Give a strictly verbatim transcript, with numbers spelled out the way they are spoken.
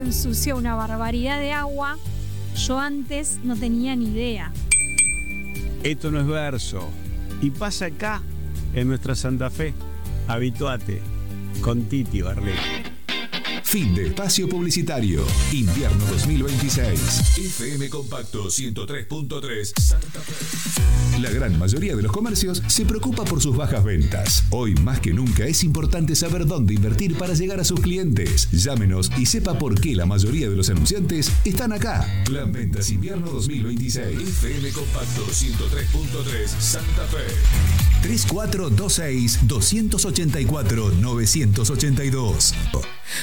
ensució una barbaridad de agua. Yo antes no tenía ni idea. Esto no es verso. Y pasa acá, en nuestra Santa Fe. Habituate con Titi Barlet. Fin de espacio publicitario. Invierno dos mil veintiséis. F M Compacto ciento tres punto tres Santa Fe. La gran mayoría de los comercios se preocupa por sus bajas ventas. Hoy más que nunca es importante saber dónde invertir para llegar a sus clientes. Llámenos y sepa por qué la mayoría de los anunciantes están acá. Plan Ventas Invierno dos mil veintiséis. F M Compacto ciento tres punto tres Santa Fe. tres cuatro dos seis, dos ocho cuatro, nueve ocho dos.